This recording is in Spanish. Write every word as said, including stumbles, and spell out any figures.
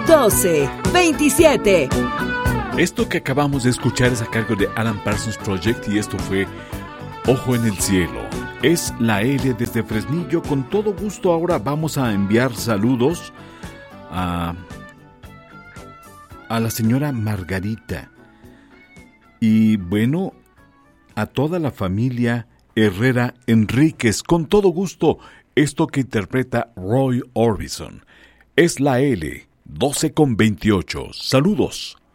doce veintisiete. Esto que acabamos de escuchar es a cargo de Alan Parsons Project y esto fue Ojo en el Cielo. Es la L desde Fresnillo. Con todo gusto ahora vamos a enviar saludos a, a la señora Margarita. Y bueno, a toda la familia Herrera Enríquez. Con todo gusto, esto que interpreta Roy Orbison. Es la L, doce con veintiocho. Saludos.